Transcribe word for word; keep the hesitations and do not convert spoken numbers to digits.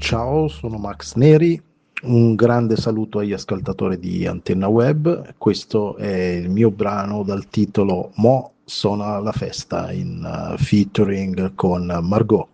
Ciao, sono Max Neri. Un grande saluto agli ascoltatori di Antenna Web. Questo è il mio brano dal titolo Mo' suona la festa in uh, featuring con Margot.